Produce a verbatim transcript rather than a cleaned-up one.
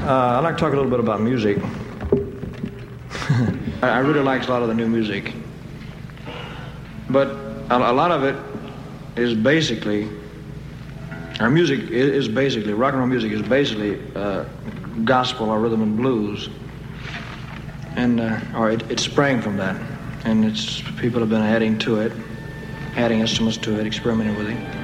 Uh, I'd like to talk a little bit about music. I, I really like a lot of the new music. But a, a lot of it is basically, our music is, is basically, rock and roll music is basically uh, gospel or rhythm and blues. And, uh, or it, it sprang from that. And it's, people have been adding to it, adding instruments to it, experimenting with it.